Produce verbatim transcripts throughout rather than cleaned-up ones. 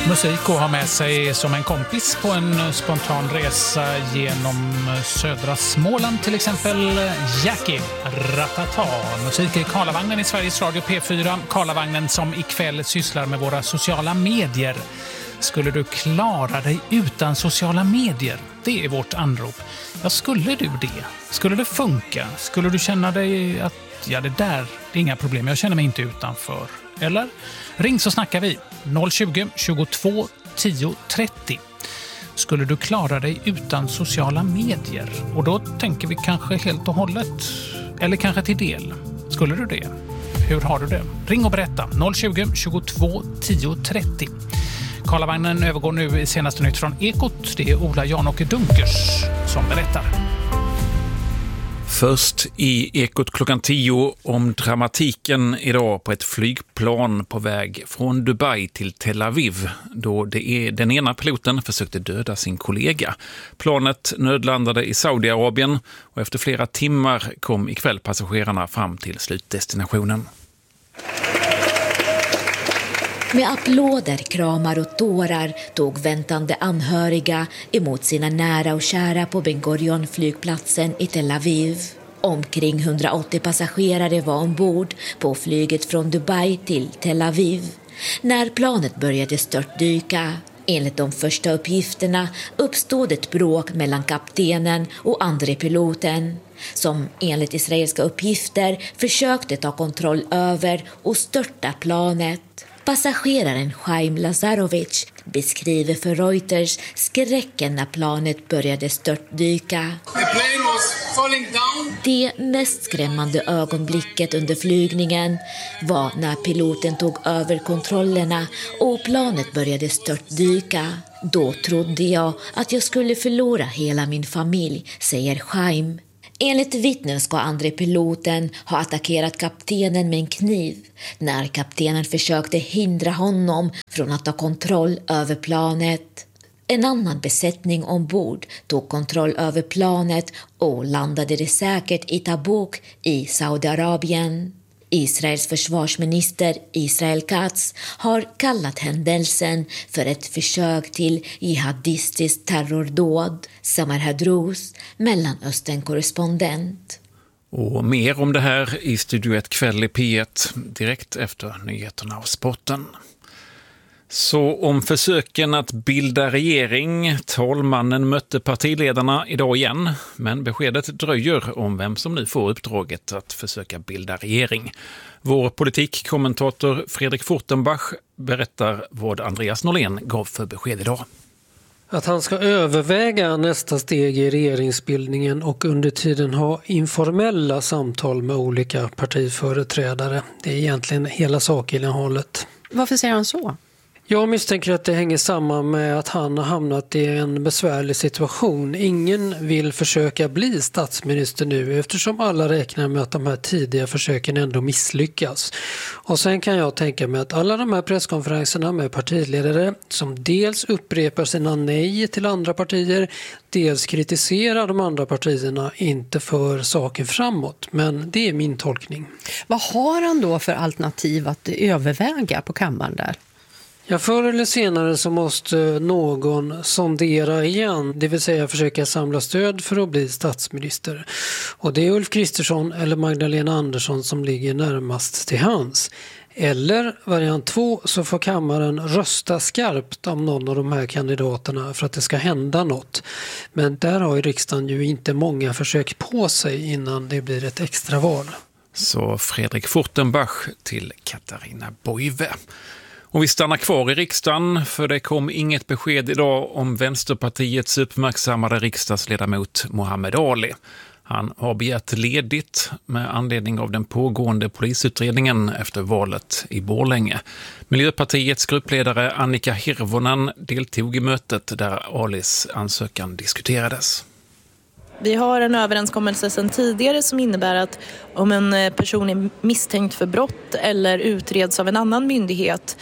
Musik och ha med sig som en kompis på en spontan resa genom södra Småland, till exempel Jackie Ratata. Musik i Karlavagnen i Sveriges Radio P fyra. Karlavagnen som ikväll sysslar med våra sociala medier. Skulle du klara dig utan sociala medier? Det är vårt anrop. Ja, skulle du det? Skulle det funka? Skulle du känna dig att ja, det där, det är inga problem. Jag känner mig inte utanför. Eller? Ring så snackar vi. noll tjugo, tjugotvå, tio, trettio. Skulle du klara dig utan sociala medier? Och då tänker vi kanske helt och hållet. Eller kanske till del. Skulle du det? Hur har du det? Ring och berätta. noll tjugo, tjugotvå, tio, trettio. Karlavagnen övergår nu i senaste nytt från Ekot. Det är Ola Jan-Åke Dunkers som berättar. Först i Ekot klockan tio om dramatiken idag på ett flygplan på väg från Dubai till Tel Aviv, då det är den ena piloten försökte döda sin kollega. Planet nödlandade i Saudiarabien och efter flera timmar kom ikväll passagerarna fram till slutdestinationen. Med applåder, kramar och tårar tog väntande anhöriga emot sina nära och kära på Ben Gurion flygplatsen i Tel Aviv. Omkring hundraåttio passagerare var ombord på flyget från Dubai till Tel Aviv när planet började störtdyka. Enligt de första uppgifterna uppstod ett bråk mellan kaptenen och andre piloten som enligt israeliska uppgifter försökte ta kontroll över och störta planet. Passageraren Chaim Lazarovic beskriver för Reuters skräcken när planet började störtdyka. Det mest skrämmande ögonblicket under flygningen var när piloten tog över kontrollerna och planet började störtdyka. Då trodde jag att jag skulle förlora hela min familj, säger Chaim. Enligt vittnen ska andre piloten ha attackerat kaptenen med en kniv när kaptenen försökte hindra honom från att ta kontroll över planet. En annan besättning ombord tog kontroll över planet och landade det säkert i Tabuk i Saudiarabien. Israels försvarsminister Israel Katz har kallat händelsen för ett försök till jihadistiskt terrordåd. Samar Hadrous, Mellanöstern-korrespondent. Och mer om det här i Studio ett kväll i P ett direkt efter nyheterna och sporten. Så om försöken att bilda regering, talmannen mötte partiledarna idag igen, men beskedet dröjer om vem som nu får uppdraget att försöka bilda regering. Vår politikkommentator Fredrik Fortenbach berättar vad Andreas Norlén gav för besked idag. Att han ska överväga nästa steg i regeringsbildningen och under tiden ha informella samtal med olika partiföreträdare. Det är egentligen hela sakinnehållet. Varför säger han så? Jag misstänker att det hänger samman med att han har hamnat i en besvärlig situation. Ingen vill försöka bli statsminister nu eftersom alla räknar med att de här tidiga försöken ändå misslyckas. Och sen kan jag tänka mig att alla de här presskonferenserna med partiledare som dels upprepar sina nej till andra partier, dels kritiserar de andra partierna inte för saken framåt. Men det är min tolkning. Vad har han då för alternativ att överväga på kammaren där? Ja, förr eller senare så måste någon sondera igen, det vill säga försöka samla stöd för att bli statsminister. Och det är Ulf Kristersson eller Magdalena Andersson som ligger närmast till hands. Eller variant två så får kammaren rösta skarpt om någon av de här kandidaterna för att det ska hända något. Men där har ju riksdagen ju inte många försök på sig innan det blir ett extra val. Så Fredrik Fortenbach till Katarina Boive. Och vi stannar kvar i riksdagen för det kom inget besked idag om Vänsterpartiets uppmärksammade riksdagsledamot Mohammed Ali. Han har begärt ledigt med anledning av den pågående polisutredningen efter valet i Borlänge. Miljöpartiets gruppledare Annika Hirvonen deltog i mötet där Alis ansökan diskuterades. Vi har en överenskommelse sedan tidigare som innebär att om en person är misstänkt för brott eller utreds av en annan myndighet,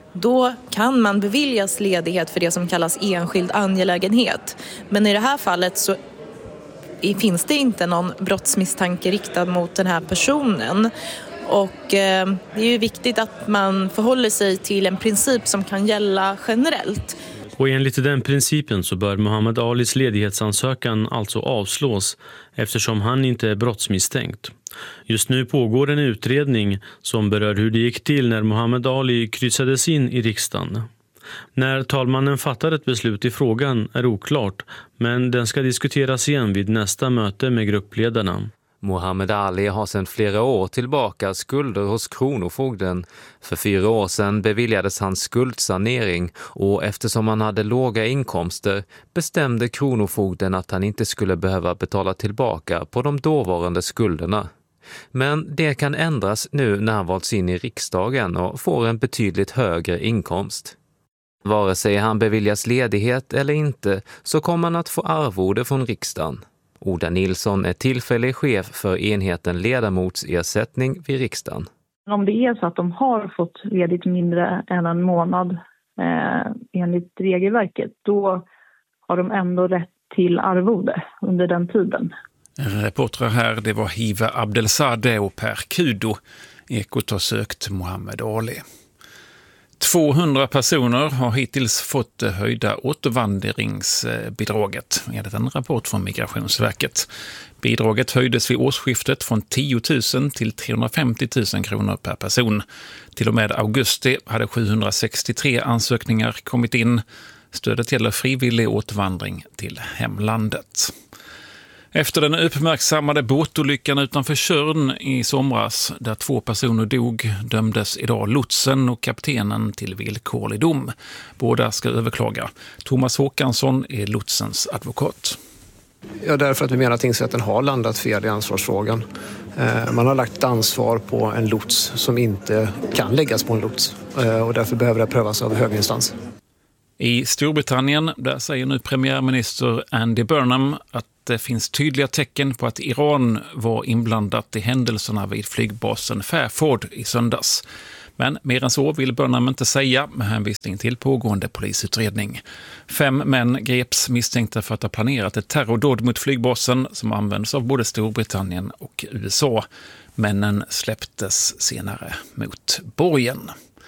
då kan man beviljas ledighet för det som kallas enskild angelägenhet. Men i det här fallet så finns det inte någon brottsmisstanke riktad mot den här personen. Och eh, det är ju viktigt att man förhåller sig till en princip som kan gälla generellt. Och enligt den principen så bör Muhammad Alis ledighetsansökan alltså avslås eftersom han inte är brottsmisstänkt. Just nu pågår en utredning som berör hur det gick till när Muhammad Ali kryssades in i riksdagen. När talmannen fattar ett beslut i frågan är oklart, men den ska diskuteras igen vid nästa möte med gruppledarna. Muhammad Ali har sedan flera år tillbaka skulder hos Kronofogden. För fyra år sedan beviljades hans skuldsanering och eftersom han hade låga inkomster bestämde Kronofogden att han inte skulle behöva betala tillbaka på de dåvarande skulderna. Men det kan ändras nu när han valts in i riksdagen och får en betydligt högre inkomst. Vare sig han beviljas ledighet eller inte så kommer han att få arvode från riksdagen. Oda Nilsson är tillfällig chef för enheten ledamotsersättning vid riksdagen. Om det är så att de har fått ledigt mindre än en månad eh, enligt regelverket, då har de ändå rätt till arvode under den tiden. Reportrar här, det var Hiva Abdelsadeh och Per Kudo. Ekot har sökt Muhammad Ali. tvåhundra personer har hittills fått det höjda återvandringsbidraget, enligt en rapport från Migrationsverket. Bidraget höjdes vid årsskiftet från tio tusen till trehundrafemtio tusen kronor per person. Till och med augusti hade sjuhundrasextiotre ansökningar kommit in. Stödet gäller frivillig återvandring till hemlandet. Efter den uppmärksammade båtolyckan utanför Tjörn i somras, där två personer dog, dömdes idag lotsen och kaptenen till villkorlig dom. Båda ska överklaga. Thomas Håkansson är lotsens advokat. Ja, därför att vi menar att tingsrätten har landat fel i ansvarsfrågan. Man har lagt ansvar på en lots som inte kan läggas på en lots och därför behöver det prövas av höginstans. I Storbritannien där säger nu premiärminister Andy Burnham att det finns tydliga tecken på att Iran var inblandat i händelserna vid flygbasen Fairford i söndags. Men mer än så vill Burnham inte säga med hänvisning till pågående polisutredning. Fem män greps misstänkta för att ha planerat ett terrordåd mot flygbasen som används av både Storbritannien och U S A. Männen släpptes senare mot borgen.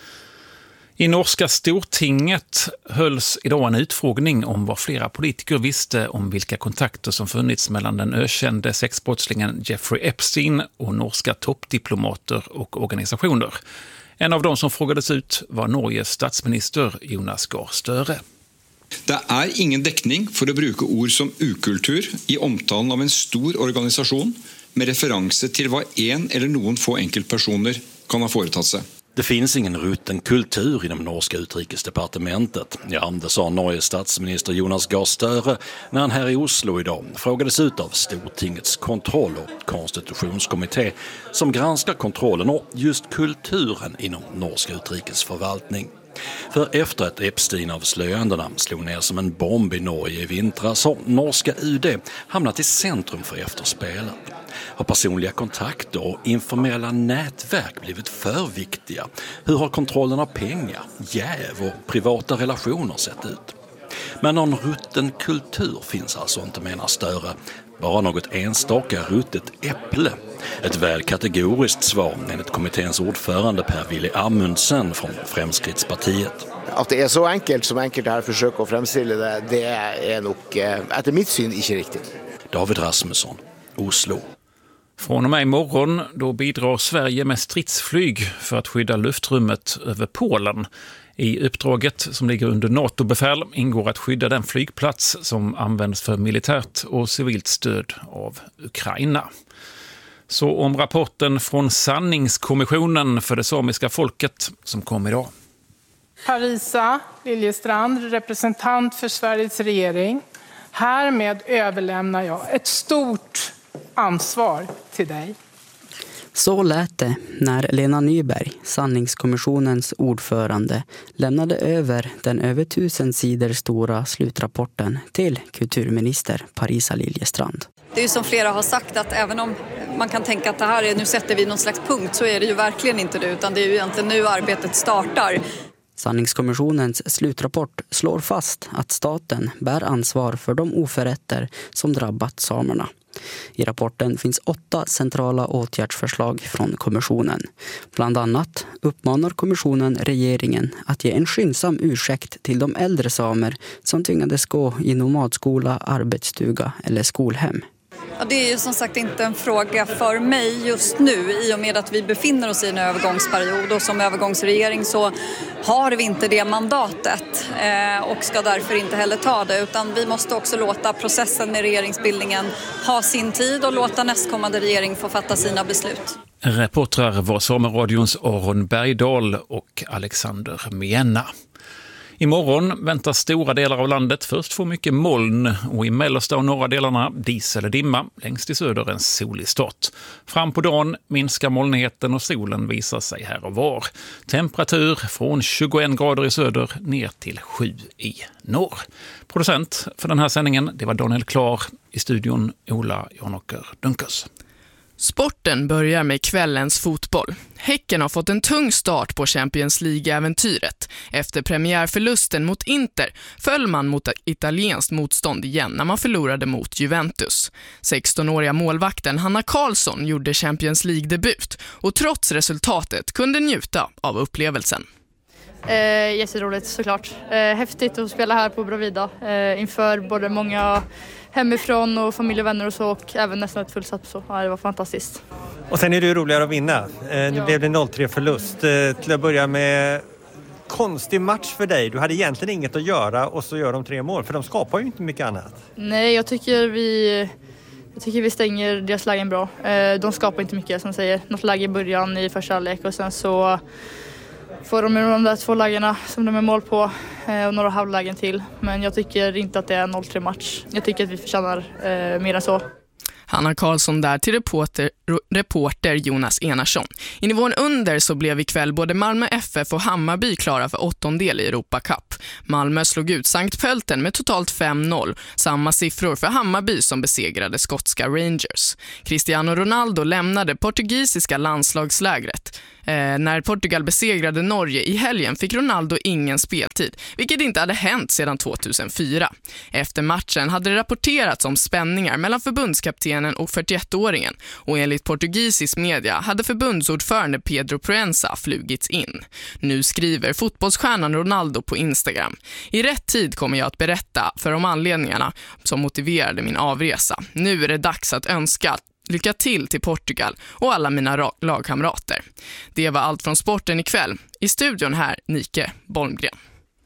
I norska Stortinget hölls idag en utfrågning om vad flera politiker visste om vilka kontakter som funnits mellan den ökände sexbrottslingen Jeffrey Epstein och norska toppdiplomater och organisationer. En av dem som frågades ut var Norges statsminister Jonas Gahr Støre. Det är ingen dekning för att bruka ord som ukultur i omtalen av en stor organisation med referenser till vad en eller någon få enkeltpersoner kan ha företagit sig. Det finns ingen rutten kultur i det norska utrikesdepartementet. Ja, det sa Norges statsminister Jonas Gahr Støre när han här i Oslo idag frågades ut av Stortingets kontroll- och konstitutionskommitté som granskar kontrollen och just kulturen inom norsk utrikesförvaltning. För efter att Epstein-avslöjandena slog ner som en bomb i Norge i vintras har norska U D hamnat i centrum för efterspelet. Har personliga kontakter och informella nätverk blivit för viktiga? Hur har kontrollen av pengar, jäv och privata relationer sett ut? Men någon rutten kultur finns alltså inte, menar Støre. Bara något enstaka ruttet äpple. Ett väl kategoriskt svar enligt kommitténs ordförande Per-Willy Amundsen från Fremskrittspartiet. Att det är så enkelt som enkelt här försöker att framställa det, det är nog efter mitt syn inte riktigt. David Rasmusson, Oslo. Från och med imorgon då bidrar Sverige med stridsflyg för att skydda luftrummet över Polen. I uppdraget som ligger under NATO-befäl ingår att skydda den flygplats som används för militärt och civilt stöd av Ukraina. Så om rapporten från Sanningskommissionen för det samiska folket som kom idag. Parisa Liljestrand, representant för Sveriges regering. Härmed överlämnar jag ett stort ansvar till dig. Så lät det när Lena Nyberg, Sanningskommissionens ordförande, lämnade över den över tusen sidor stora slutrapporten till kulturminister Parisa Liljestrand. Det är ju som flera har sagt att även om man kan tänka att det här är, nu sätter vi någon slags punkt, så är det ju verkligen inte det, utan det är ju egentligen nu arbetet startar. Sanningskommissionens slutrapport slår fast att staten bär ansvar för de oförrätter som drabbat samerna. I rapporten finns åtta centrala åtgärdsförslag från kommissionen. Bland annat uppmanar kommissionen regeringen att ge en skyndsam ursäkt till de äldre samer som tvingades gå i nomadskola, arbetsstuga eller skolhem. Ja, det är ju som sagt inte en fråga för mig just nu i och med att vi befinner oss i en övergångsperiod och som övergångsregering så har vi inte det mandatet eh, och ska därför inte heller ta det, utan vi måste också låta processen med regeringsbildningen ha sin tid och låta nästkommande regering få fatta sina beslut. Reportrar var Sameradions Aron Bergdahl och Alexander Mienna. Imorgon väntar stora delar av landet först få mycket moln och i mellersta och norra delarna dis eller dimma, längst i söder en solig start. Fram på dagen minskar molnigheten och solen visar sig här och var. Temperatur från tjugoen grader i söder ner till sju i norr. Producent för den här sändningen, det var Daniel Klar, i studion Ola Janåker Dunkers. Sporten börjar med kvällens fotboll. Häcken har fått en tung start på Champions League-äventyret. Efter premiärförlusten mot Inter föll man mot italienskt motstånd igen när man förlorade mot Juventus. sextonåriga målvakten Hanna Karlsson gjorde Champions League-debut och trots resultatet kunde njuta av upplevelsen. Eh, jätteroligt såklart. Eh, häftigt att spela här på Bravida eh, inför både många hemifrån och familj och vänner och så, och även nästan ett fullsatt så. Ja, det var fantastiskt. Och sen är det ju roligare att vinna. Eh, nu ja. blev det noll tre förlust. Eh, till att börja med konstig match för dig. Du hade egentligen inget att göra och så gör de tre mål, för de skapar ju inte mycket annat. Nej, jag tycker vi... Jag tycker vi stänger deras lägen bra. Eh, de skapar inte mycket som säger. Något läge i början i första halvlek och sen så får de de där två lägena som de är mål på och några halvlägen till. Men jag tycker inte att det är en noll tre match. Jag tycker att vi förtjänar eh, mer än så. Hanna Karlsson där till reporter, reporter Jonas Enarsson. I nivån under så blev ikväll både Malmö F F och Hammarby klara för åttondel i Europa Cup. Malmö slog ut Sankt Pölten med totalt fem noll. Samma siffror för Hammarby som besegrade skotska Rangers. Cristiano Ronaldo lämnade portugisiska landslagslägret. Eh, när Portugal besegrade Norge i helgen fick Ronaldo ingen speltid, vilket inte hade hänt sedan tvåtusenfyra. Efter matchen hade det rapporterats om spänningar mellan förbundskaptenen och fyrtioettåringen och enligt portugisisk media hade förbundsordförande Pedro Proença flugits in. Nu skriver fotbollsstjärnan Ronaldo på Instagram: "I rätt tid kommer jag att berätta för de anledningarna som motiverade min avresa. Nu är det dags att önska lycka till till Portugal och alla mina lagkamrater." Det var allt från sporten ikväll. I studion här, Nike Bolmgren.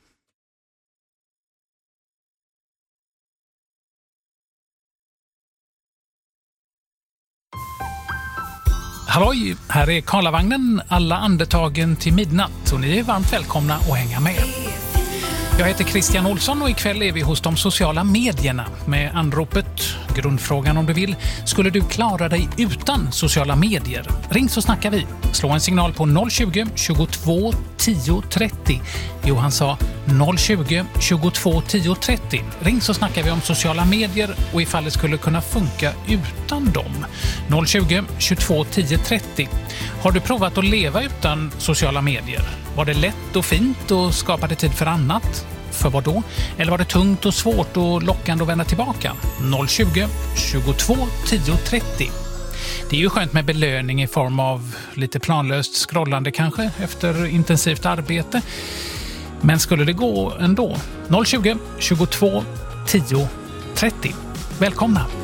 Halloj, här är Karlavagnen, alla andetagen till midnatt, och ni är varmt välkomna att hänga med. Jag heter Christian Olsson och ikväll är vi hos de sociala medierna med anropet, grundfrågan om du vill: skulle du klara dig utan sociala medier? Ring så snackar vi. Slå en signal på noll tjugo, tjugotvå, tio, trettio. Johan sa noll tjugo, tjugotvå, tio, trettio. Ring så snackar vi om sociala medier och ifall det skulle kunna funka utan dem. noll tjugo, tjugotvå, tio, trettio. Har du provat att leva utan sociala medier? Var det lätt och fint och skapade tid för annat? För vad då? Eller var det tungt och svårt och lockande att vända tillbaka? noll tjugo, tjugotvå, tio, trettio. Det är ju skönt med belöning i form av lite planlöst scrollande kanske efter intensivt arbete. Men skulle det gå ändå? noll tjugo, tjugotvå, tio, trettio. Välkomna!